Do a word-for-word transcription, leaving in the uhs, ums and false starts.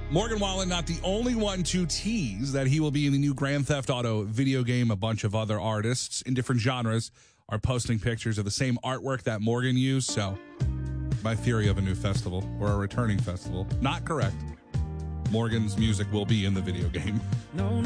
Morgan Wallen, not the only one to tease that he will be in the new Grand Theft Auto video game. A bunch of other artists in different genres are posting pictures of the same artwork that Morgan used. So, my theory of a new festival or a returning festival, not correct. Morgan's music will be in the video game. No.